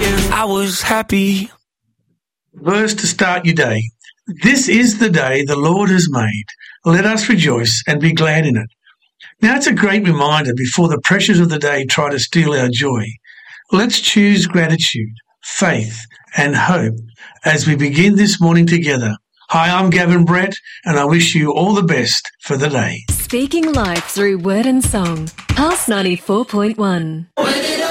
if I was happy. Verse to start your day. This is the day the Lord has made. Let us rejoice and be glad in it. Now, it's a great reminder before the pressures of the day try to steal our joy. Let's choose gratitude, faith, and hope as we begin this morning together. Hi, I'm Gavin Brett, and I wish you all the best for the day. Speaking life through word and song. Pulse 94.1.